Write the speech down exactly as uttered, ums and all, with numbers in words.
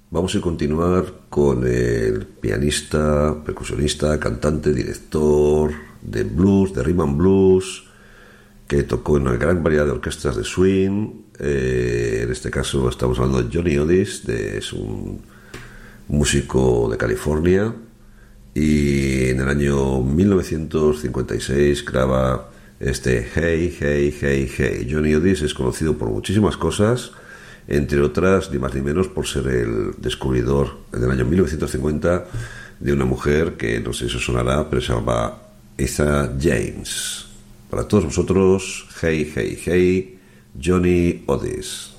Vamos a continuar con el pianista, percusionista, cantante, director de blues, de rhythm and blues, que tocó en una gran variedad de orquestas de swing. Eh, en este caso estamos hablando de Johnny Otis, de, es un músico de California, y en el año mil novecientos cincuenta y seis graba este Hey, Hey, Hey, Hey. Johnny Otis es conocido por muchísimas cosas, entre otras, ni más ni menos, por ser el descubridor en el año mil novecientos cincuenta de una mujer que no sé si os sonará, pero se llama Etta James. Para todos vosotros, Hey, Hey, Hey, Johnny Otis.